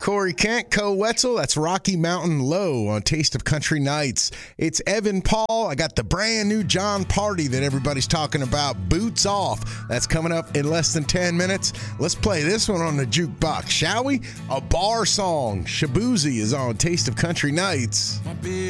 Corey Kent, Co Wetzel. That's Rocky Mountain Low on Taste of Country Nights. It's Evan Paul. I got the brand new John Party that everybody's talking about, Boots Off. That's coming up in less than 10 minutes. Let's play this one on the jukebox, shall we? A bar song. Shabuzi is on Taste of Country Nights.